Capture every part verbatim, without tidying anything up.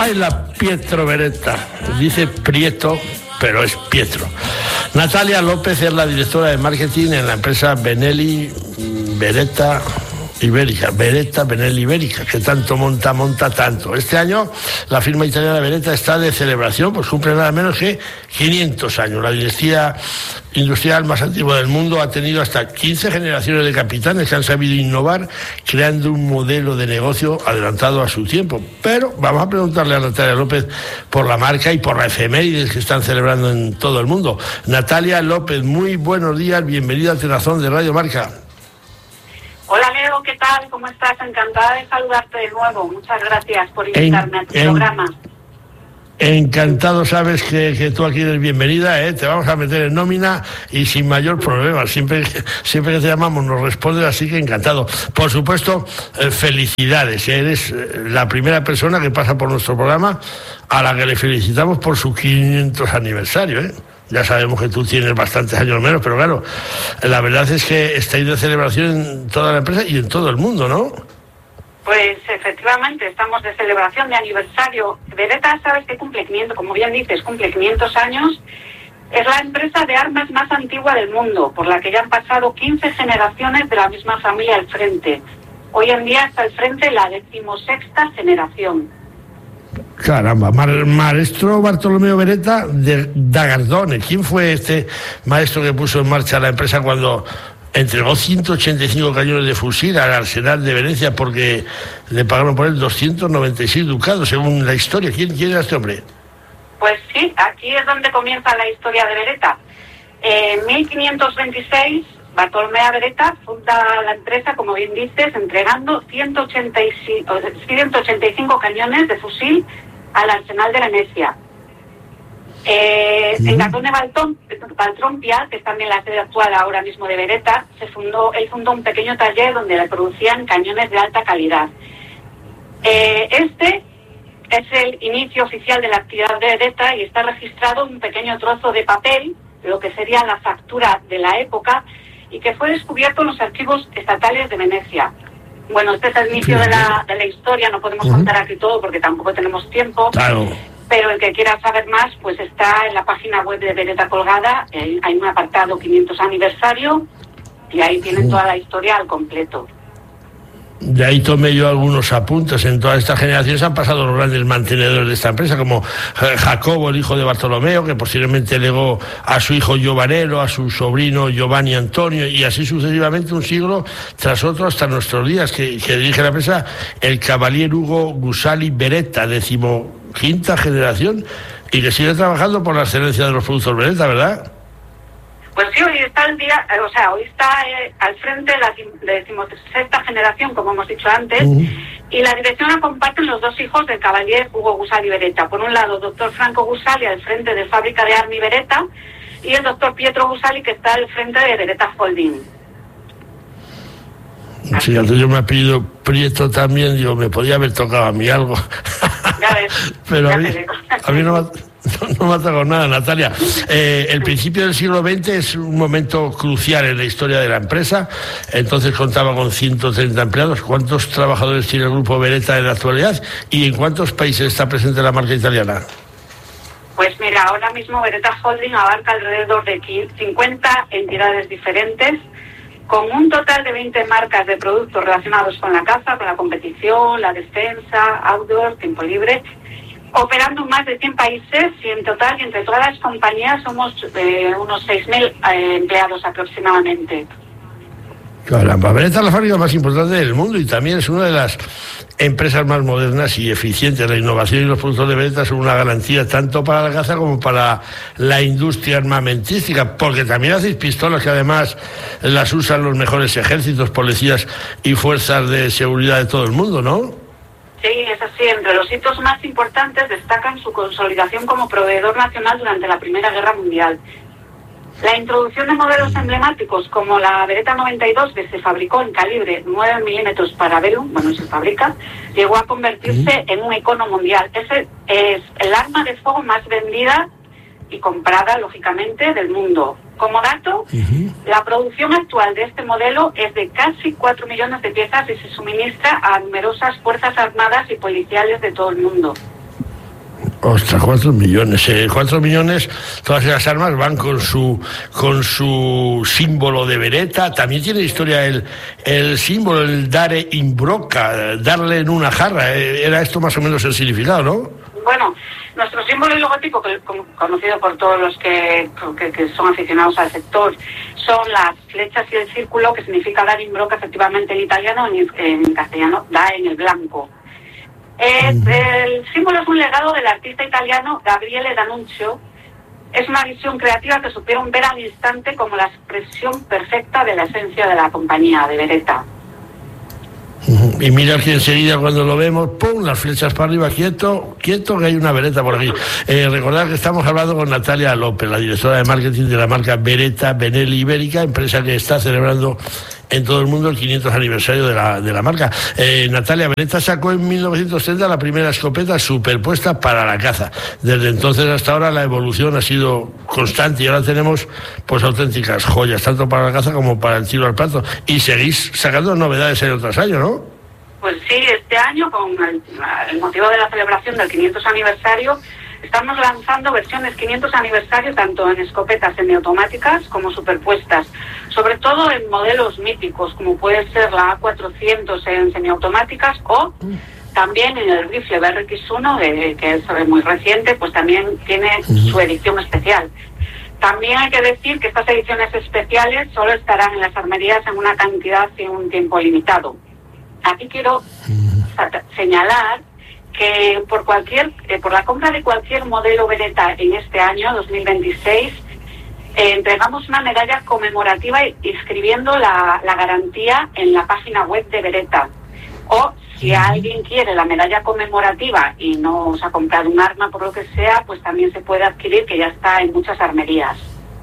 Ay, la Pietro Beretta. Dice Prieto, pero es Pietro. Natalia López es la directora de marketing en la empresa Benelli Beretta Ibérica, Beretta Benelli Ibérica, que tanto monta, monta tanto. Este año la firma italiana Beretta está de celebración, pues cumple nada menos que quinientos años. La dinastía industrial más antigua del mundo ha tenido hasta quince generaciones de capitanes que han sabido innovar, creando un modelo de negocio adelantado a su tiempo. Pero vamos a preguntarle a Natalia López por la marca y por la efemérides que están celebrando en todo el mundo. Natalia López, muy buenos días, bienvenida al Tenazón de Radio Marca. Hola Leo, ¿qué tal? ¿Cómo estás? Encantada de saludarte de nuevo. Muchas gracias por invitarme en, a tu en, programa. Encantado, sabes que, que tú aquí eres bienvenida, ¿eh? Te vamos a meter en nómina y sin mayor problema. Siempre, siempre que te llamamos nos respondes, así que encantado. Por supuesto, eh, felicidades. Eres la primera persona que pasa por nuestro programa a la que le felicitamos por su quinientos aniversario, ¿eh? Ya sabemos que tú tienes bastantes años menos, pero claro, la verdad es que estáis de celebración en toda la empresa y en todo el mundo, ¿no? Pues efectivamente, estamos de celebración de aniversario. Beretta, sabes que cumple quinientos, como bien dices, cumple quinientos años. Es la empresa de armas más antigua del mundo, por la que ya han pasado quince generaciones de la misma familia al frente. Hoy en día está al frente la decimosexta generación. Caramba, maestro Bartolomeo Beretta de Dagardone. ¿Quién fue este maestro que puso en marcha la empresa cuando entregó ciento ochenta y cinco cañones de fusil al arsenal de Venecia porque le pagaron por él doscientos noventa y seis ducados, según la historia? ¿Quién, quién era este hombre? Pues sí, aquí es donde comienza la historia de Beretta. En mil quinientos veintiséis, Bartolomeo Beretta funda la empresa, como bien dices, entregando ciento ochenta y cinco cañones de fusil al arsenal de Venecia. Eh, uh-huh. En Gardone Valtrompia, que es también la sede actual ahora mismo de Beretta, se fundó, él fundó un pequeño taller donde le producían cañones de alta calidad. Eh, este es el inicio oficial de la actividad de Beretta y está registrado un pequeño trozo de papel, lo que sería la factura de la época, y que fue descubierto en los archivos estatales de Venecia. Bueno, este es el inicio de la, de la historia, no podemos uh-huh. contar aquí todo porque tampoco tenemos tiempo, claro. Pero el que quiera saber más, pues está en la página web de Beretta colgada, eh, hay un apartado quinientos aniversario, y ahí tienen uh-huh. toda la historia al completo. De ahí tomé yo algunos apuntes. En todas estas generaciones han pasado los grandes mantenedores de esta empresa, como Jacobo, el hijo de Bartolomeo, que posteriormente legó a su hijo Giovanello, a su sobrino Giovanni Antonio, y así sucesivamente, un siglo tras otro hasta nuestros días, que, que dirige la empresa el caballero Ugo Gusali Beretta, decimoquinta generación, y que sigue trabajando por la excelencia de los productos Beretta, ¿verdad? Pues sí, hoy está el día, o sea, hoy está eh, al frente de la decimosexta generación, como hemos dicho antes, uh-huh. y la dirección la comparten los dos hijos del caballero Ugo Gusali Beretta. Por un lado, doctor Franco Gusali al frente de fábrica de Armi Beretta, y el doctor Pietro Gusali, que está al frente de Beretta Holding. Sí, antes yo me he pedido Prieto también, digo, me podía haber tocado a mí algo. Ya ves, pero ya a mí, a mí no me ha... No, no me ha tocado nada, Natalia. Eh, el principio del siglo veinte es un momento crucial en la historia de la empresa. Entonces contaba con ciento treinta empleados. ¿Cuántos trabajadores tiene el grupo Beretta en la actualidad? ¿Y en cuántos países está presente la marca italiana? Pues mira, ahora mismo Beretta Holding abarca alrededor de cincuenta entidades diferentes, con un total de veinte marcas de productos relacionados con la caza, con la competición, la defensa, outdoor, tiempo libre, operando en más de cien países, y en total, y entre todas las compañías, somos eh, unos seis mil eh, empleados aproximadamente. Caramba, Beretta es la fábrica más importante del mundo y también es una de las empresas más modernas y eficientes. La innovación y los productos de Beretta son una garantía tanto para la caza como para la industria armamentística, porque también hacéis pistolas que además las usan los mejores ejércitos, policías y fuerzas de seguridad de todo el mundo, ¿no? Sí, es así. Entre los hitos más importantes destacan su consolidación como proveedor nacional durante la Primera Guerra Mundial. La introducción de modelos emblemáticos como la Beretta noventa y dos, que se fabricó en calibre nueve milímetros para Bellum, bueno, se fabrica, llegó a convertirse en un icono mundial. Ese es el arma de fuego más vendida y comprada, lógicamente, del mundo. Como dato, uh-huh. la producción actual de este modelo es de casi cuatro millones de piezas y se suministra a numerosas fuerzas armadas y policiales de todo el mundo. Ostras, cuatro millones. Eh, cuatro millones, todas esas armas van con su con su símbolo de Beretta. También tiene historia el, el símbolo, el dare in broca, darle en una jarra. Eh, era esto más o menos el significado, ¿no? Bueno, nuestro símbolo y logotipo, que, conocido por todos los que, que, que son aficionados al sector, son las flechas y el círculo, que significa dar in broca, efectivamente en italiano, en, en castellano, da en el blanco. Eh, el símbolo es un legado del artista italiano Gabriele D'Annunzio. Es una visión creativa que supieron ver al instante como la expresión perfecta de la esencia de la compañía de Beretta. Y mira que enseguida cuando lo vemos, ¡pum!, las flechas para arriba, quieto, quieto, que hay una Beretta por aquí. Eh, recordad que estamos hablando con Natalia López, la directora de marketing de la marca Beretta Benelli Ibérica, empresa que está celebrando en todo el mundo el quinientos aniversario de la, de la marca. Eh, Natalia, Beretta sacó en mil novecientos treinta la primera escopeta superpuesta para la caza. Desde entonces hasta ahora la evolución ha sido constante y ahora tenemos pues auténticas joyas, tanto para la caza como para el tiro al plato. Y seguís sacando novedades año tras año, ¿no? Pues sí, este año, con el, el motivo de la celebración del quinientos aniversario, estamos lanzando versiones quinientos aniversario tanto en escopetas semiautomáticas como superpuestas, sobre todo en modelos míticos como puede ser la A cuatrocientos en semiautomáticas o también en el rifle B R X uno, eh, que es muy reciente, pues también tiene su edición especial. También hay que decir que estas ediciones especiales solo estarán en las armerías en una cantidad y un tiempo limitado. Aquí quiero señalar que por cualquier eh, por la compra de cualquier modelo Beretta en este año dos mil veintiséis eh, entregamos una medalla conmemorativa inscribiendo la, la garantía en la página web de Beretta. O si alguien quiere la medalla conmemorativa y no se ha comprado un arma por lo que sea, pues también se puede adquirir, que ya está en muchas armerías.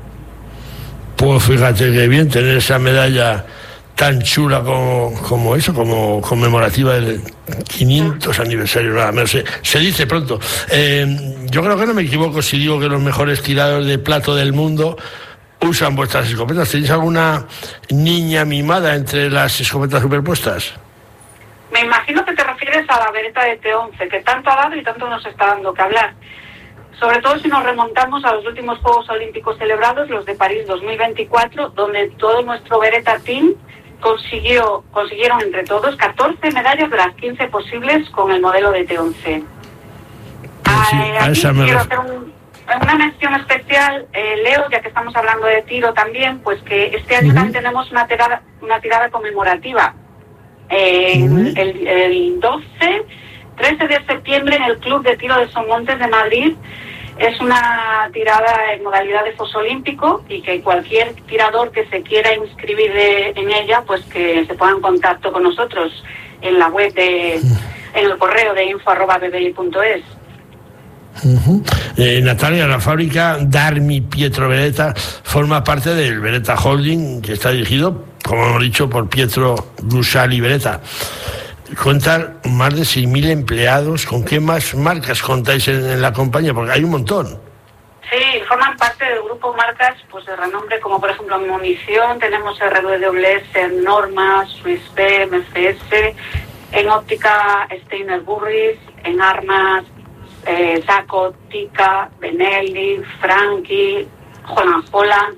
Pues fíjate que bien tener esa medalla tan chula como, como eso, como conmemorativa del quinientos aniversario, nada menos. Se, se dice pronto. Eh, yo creo que no me equivoco si digo que los mejores tiradores de plato del mundo usan vuestras escopetas. ¿Tenéis alguna niña mimada entre las escopetas superpuestas? Me imagino que te refieres a la Beretta de T once, que tanto ha dado y tanto nos está dando que hablar. Sobre todo si nos remontamos a los últimos Juegos Olímpicos celebrados, los de París dos mil veinticuatro, donde todo nuestro Beretta Team consiguió, consiguieron entre todos catorce medallas de las quince posibles con el modelo de T once. Sí, a, aquí quiero hacer un, una mención especial, eh, Leo, ya que estamos hablando de tiro también, pues que este año uh-huh. también tenemos una tirada, una tirada conmemorativa. Eh, uh-huh. el, el doce, trece de septiembre en el Club de Tiro de Somontes de Madrid. Es una tirada en modalidad de foso olímpico y que cualquier tirador que se quiera inscribir de, en ella, pues que se ponga en contacto con nosotros en la web, de, en el correo de info arroba b b i punto es. Uh-huh. eh, Natalia, la fábrica Darmi Pietro Beretta forma parte del Beretta Holding, que está dirigido, como hemos dicho, por Pietro Brusali Beretta. Cuentan más de seis mil empleados. ¿Con qué más marcas contáis en, en la compañía? Porque hay un montón. Sí, forman parte del grupo marcas pues de renombre, como por ejemplo en munición tenemos R W S, Norma, Swiss P, M C S, en óptica Steiner Burris, en armas eh, Zaco, Tika, Benelli, Franchi, Holland Holland,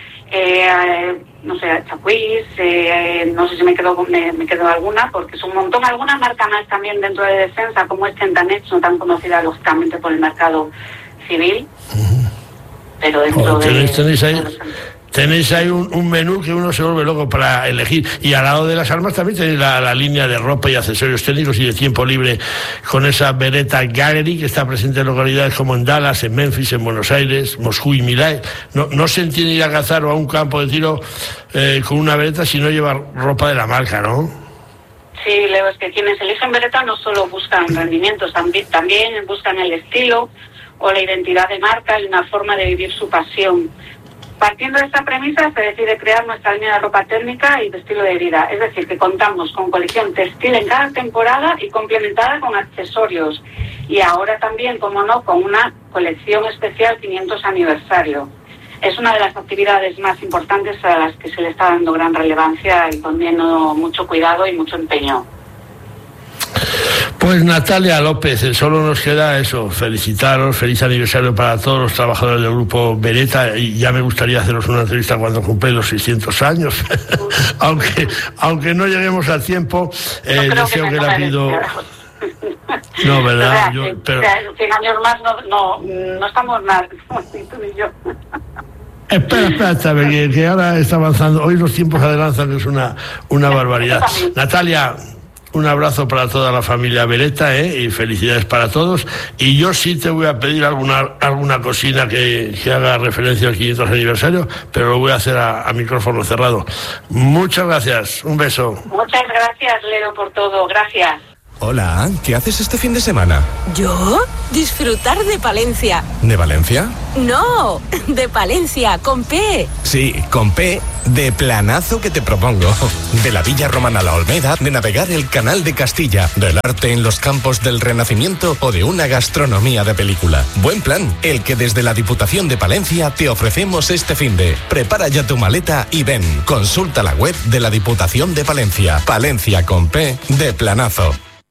eh, no sé, Chapuis, eh, no sé si me quedo me, me quedo alguna, porque es un montón. Algunas marcas más también dentro de defensa, como es Centanex, no tan conocida lógicamente por el mercado civil, uh-huh. pero dentro oh, tenéis, de... Tenéis ahí, tenéis ahí un, un menú que uno se vuelve loco para elegir. Y al lado de las armas también tenéis la, la línea de ropa y accesorios técnicos y de tiempo libre con esa Beretta Gallery que está presente en localidades como en Dallas, en Memphis, en Buenos Aires, Moscú y Milán. No, no se entiende ir a cazar o a un campo de tiro eh, con una Beretta si no lleva ropa de la marca, ¿no? Sí, Leo, es que quienes eligen Beretta no solo buscan rendimientos, también, también buscan el estilo o la identidad de marca y una forma de vivir su pasión. Partiendo de esta premisa se decide crear nuestra línea de ropa térmica y de estilo de vida, es decir, que contamos con colección textil en cada temporada y complementada con accesorios. Y ahora también, como no, con una colección especial quinientos aniversario. Es una de las actividades más importantes a las que se le está dando gran relevancia y poniendo mucho cuidado y mucho empeño. Pues Natalia López, solo nos queda eso, felicitaros, feliz aniversario para todos los trabajadores del Grupo Beretta, y ya me gustaría haceros una entrevista cuando cumplen los seiscientos años, aunque aunque no lleguemos al tiempo, eh, no deseo que, que no le ha pido... No, ¿verdad? O sea, yo, que, pero... o sea, cien años más no, no, no estamos mal, ni tú ni yo. Espera, espera, espera que, que ahora está avanzando, hoy los tiempos adelantan, que es una, una barbaridad. Natalia, un abrazo para toda la familia Beretta, ¿eh? Y felicidades para todos. Y yo sí te voy a pedir alguna alguna cosina que, que haga referencia al quinientos aniversario, pero lo voy a hacer a, a micrófono cerrado. Muchas gracias, un beso. Muchas gracias, Leo, por todo, gracias. Hola, ¿qué haces este fin de semana? ¿Yo? Disfrutar de Palencia. ¿De Valencia? No, de Palencia, con P. Sí, con P, de planazo que te propongo. De la Villa Romana a la Olmeda, de navegar el Canal de Castilla, del arte en los campos del Renacimiento o de una gastronomía de película. Buen plan, el que desde la Diputación de Palencia te ofrecemos este finde. Prepara ya tu maleta y ven. Consulta la web de la Diputación de Palencia. Palencia con P, de planazo.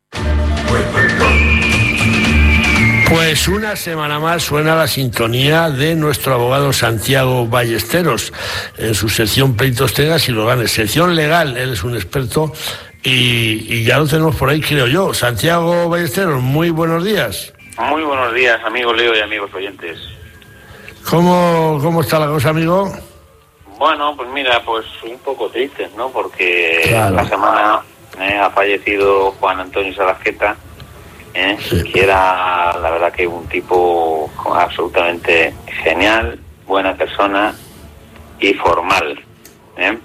Pues una semana más suena la sintonía de nuestro abogado Santiago Ballesteros en su sección Pleitos Tengas y lo ganes, sección legal. Él es un experto y, y ya lo tenemos por ahí, creo yo. Santiago Ballesteros, muy buenos días. Muy buenos días, amigo Leo y amigos oyentes. ¿Cómo, cómo está la cosa, amigo? Bueno, pues mira, pues un poco tristes, ¿no? Porque claro. La semana eh, ha fallecido Juan Antonio Sarasqueta, ¿eh? Sí. Que era, la verdad, que un tipo absolutamente genial, buena persona y formal, ¿eh?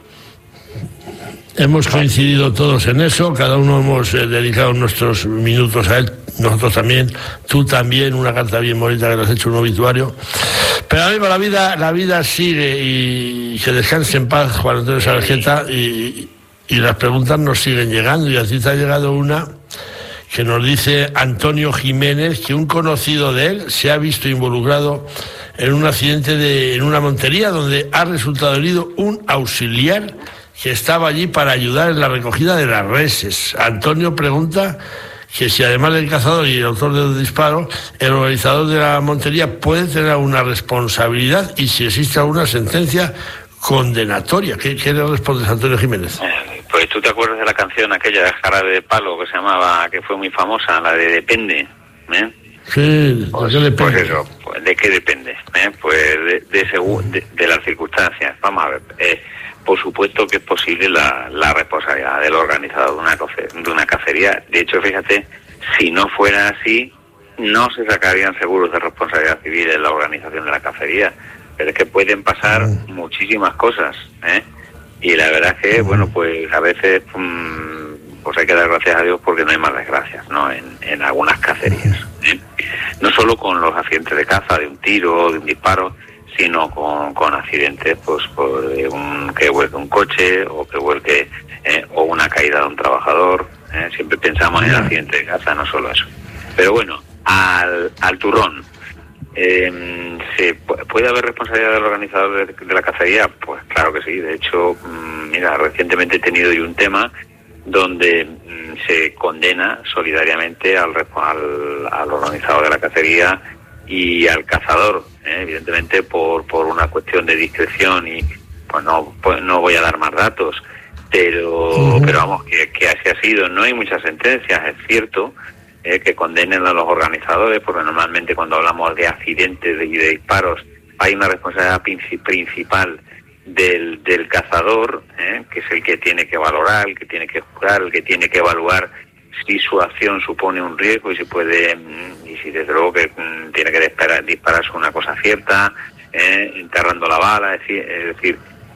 Hemos coincidido todos en eso, cada uno hemos eh, dedicado nuestros minutos a él, nosotros también, tú también, una carta bien bonita que le has hecho, un obituario. Pero amigo, la vida, la vida sigue y que descanse en paz Juan Antonio Sarasqueta, y, y las preguntas nos siguen llegando, y a ti te ha llegado una que nos dice Antonio Jiménez que un conocido de él se ha visto involucrado en un accidente de, en una montería donde ha resultado herido un auxiliar que estaba allí para ayudar en la recogida de las reses. Antonio pregunta que si además del cazador y el autor del disparo, el organizador de la montería puede tener una responsabilidad y si existe alguna sentencia condenatoria. ¿Qué, qué le respondes, Antonio Jiménez? Pues tú te acuerdas de la canción aquella de Jarabe de Palo que se llamaba, que fue muy famosa, la de Depende, ¿eh? Sí, pues, ¿de qué depende? Pues eso, pues, ¿de qué depende? ¿Eh? Pues de, de, segu- de, de las circunstancias. Vamos a ver, eh, por supuesto que es posible la, la responsabilidad del organizador de una, de una cacería. De hecho, fíjate, si no fuera así, no se sacarían seguros de responsabilidad civil en la organización de la cacería. Pero es que pueden pasar mm. muchísimas cosas, ¿eh? Y la verdad es que, bueno, pues a veces mmm, pues hay que dar gracias a Dios porque no hay más desgracias, ¿no? En, en algunas cacerías, ¿eh? No solo con los accidentes de caza, de un tiro, de un disparo, sino con, con accidentes, pues, por un, que vuelque un coche o que vuelque eh, o una caída de un trabajador, ¿eh? Siempre pensamos en el accidente de caza, no solo eso. Pero bueno, al, al turrón. Eh, ¿se puede haber responsabilidad del organizador de, de la cacería? Pues claro que sí. De hecho, mmm, mira, recientemente he tenido yo un tema donde mmm, se condena solidariamente al, al, al organizador de la cacería y al cazador, ¿eh? Evidentemente por por una cuestión de discreción y pues no pues no voy a dar más datos, pero uh-huh. pero vamos que, que así ha sido. No hay muchas sentencias, es cierto. Eh, que condenen a los organizadores, porque normalmente cuando hablamos de accidentes y de disparos hay una responsabilidad principal del, del cazador, eh, que es el que tiene que valorar, el que tiene que juzgar, el que tiene que evaluar si su acción supone un riesgo y si puede, y si desde luego que mm, tiene que disparar, dispararse una cosa cierta, eh, enterrando la bala, es decir, es decir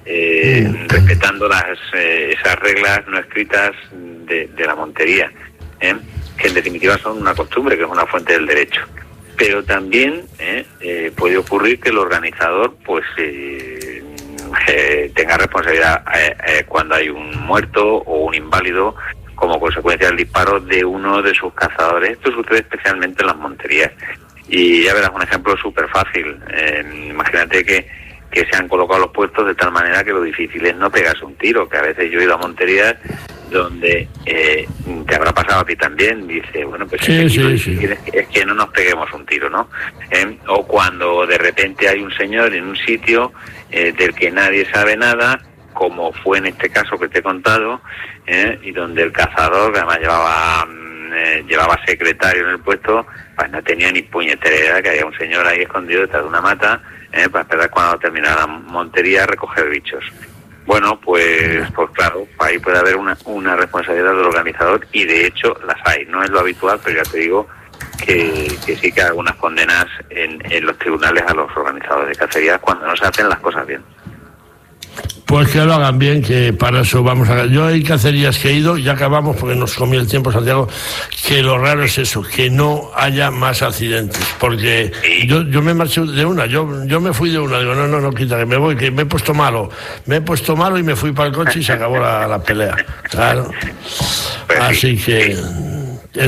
eh, respetando las eh, esas reglas no escritas de, de la montería, ¿eh? Que en definitiva son una costumbre, que es una fuente del derecho. Pero también eh, eh, puede ocurrir que el organizador pues eh, eh, tenga responsabilidad eh, eh, cuando hay un muerto o un inválido como consecuencia del disparo de uno de sus cazadores. Esto sucede especialmente en las monterías. Y ya verás un ejemplo súper fácil. Eh, imagínate que, que se han colocado los puestos de tal manera que lo difícil es no pegarse un tiro, que a veces yo he ido a monterías donde eh, te habrá pasado a ti también, dice, bueno, pues sí, es, sí, sí. Es, es que no nos peguemos un tiro, ¿no? Eh, o cuando de repente hay un señor en un sitio eh, del que nadie sabe nada, como fue en este caso que te he contado, eh, y donde el cazador, que además llevaba, eh, llevaba secretario en el puesto, pues no tenía ni puñetera idea que había un señor ahí escondido detrás de una mata, eh, para esperar cuando terminara la montería a recoger bichos. Bueno, pues pues claro, ahí puede haber una, una responsabilidad del organizador, y de hecho las hay. No es lo habitual, pero ya te digo que, que sí que hay algunas condenas en, en los tribunales a los organizadores de cacerías cuando no se hacen las cosas bien. Pues que lo hagan bien, que para eso vamos a... Yo hay cacerías que he ido, ya acabamos porque nos comió el tiempo, Santiago, que lo raro es eso, que no haya más accidentes, porque yo yo me marché de una, yo yo me fui de una, digo, no, no, no, quita, que me voy, que me he puesto malo, me he puesto malo y me fui para el coche y se acabó la, la pelea, claro. Así que...